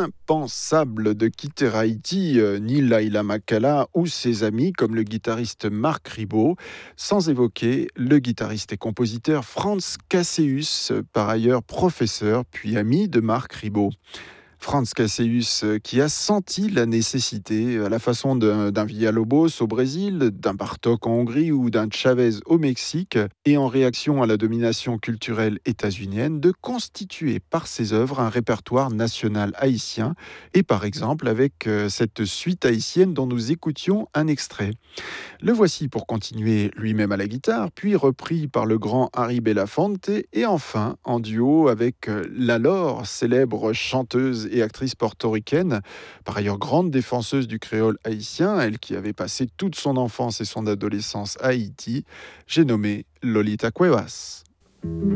impensable de quitter Haïti, ni Laila Makala ou ses amis comme le guitariste Marc Ribot, sans évoquer le guitariste et compositeur Franz Casseus, par ailleurs professeur puis ami de Marc Ribot. Franz Casseus, qui a senti la nécessité, à la façon d'un Villalobos au Brésil, d'un Bartók en Hongrie ou d'un Chavez au Mexique, et en réaction à la domination culturelle états-unienne, de constituer par ses œuvres un répertoire national haïtien, et par exemple avec cette suite haïtienne dont nous écoutions un extrait. Le voici pour continuer lui-même à la guitare, puis repris par le grand Harry Belafonte et enfin en duo avec l'alors célèbre chanteuse et actrice portoricaine, par ailleurs grande défenseuse du créole haïtien, elle qui avait passé toute son enfance et son adolescence à Haïti, j'ai nommé Lolita Cuevas.